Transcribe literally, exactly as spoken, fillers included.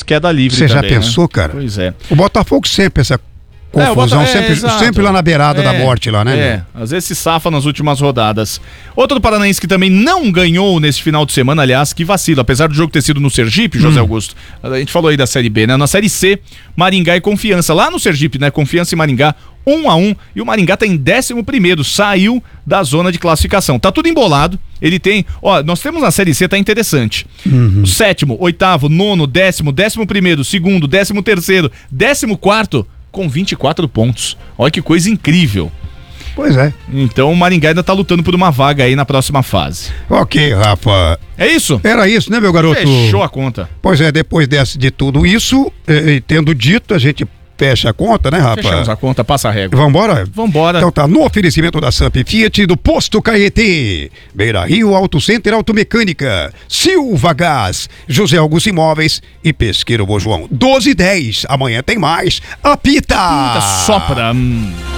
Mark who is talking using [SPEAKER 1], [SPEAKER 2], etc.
[SPEAKER 1] queda livre.
[SPEAKER 2] Você já
[SPEAKER 1] também,
[SPEAKER 2] pensou,
[SPEAKER 1] né?
[SPEAKER 2] cara?
[SPEAKER 1] Pois é.
[SPEAKER 2] O Botafogo sempre essa
[SPEAKER 1] É, o
[SPEAKER 2] confusão,
[SPEAKER 1] Bota- é,
[SPEAKER 2] sempre,
[SPEAKER 1] exato.
[SPEAKER 2] sempre lá na beirada
[SPEAKER 1] É,
[SPEAKER 2] da morte lá, né?
[SPEAKER 1] É, às vezes se safa nas últimas rodadas. Outro paranaense que também não ganhou nesse final de semana, aliás, que vacilo, apesar do jogo ter sido no Sergipe, José
[SPEAKER 2] Hum.
[SPEAKER 1] Augusto, a gente falou aí da Série B, né? Na Série C, Maringá e Confiança, lá no Sergipe, né? Confiança e Maringá, um a um, e o Maringá tá em décimo primeiro, saiu da zona de classificação. Tá tudo embolado, ele tem, ó, nós temos na Série C, tá interessante.
[SPEAKER 2] Uhum.
[SPEAKER 1] Sétimo, oitavo, nono, décimo, décimo primeiro, segundo, décimo terceiro, décimo quarto, com vinte e quatro pontos. Olha que coisa incrível.
[SPEAKER 2] Pois é.
[SPEAKER 1] Então o Maringá ainda tá lutando por uma vaga aí na próxima fase.
[SPEAKER 2] Ok, Rafa.
[SPEAKER 1] É isso?
[SPEAKER 2] Era isso, né, meu garoto?
[SPEAKER 1] Fechou a conta.
[SPEAKER 2] Pois é, depois desse, de tudo isso, eh, tendo dito, a gente fecha a conta, né, Rafa?
[SPEAKER 1] Fechamos a conta, passa a régua.
[SPEAKER 2] Vambora?
[SPEAKER 1] Vambora.
[SPEAKER 2] Então tá, no oferecimento da Samp Fiat, do Posto Caetê, Beira Rio Auto Center Automecânica, Silva Gás, José Augusto Imóveis e Pesqueiro Bom João. doze e dez, amanhã tem mais. Apita!
[SPEAKER 1] Sopra. Hum.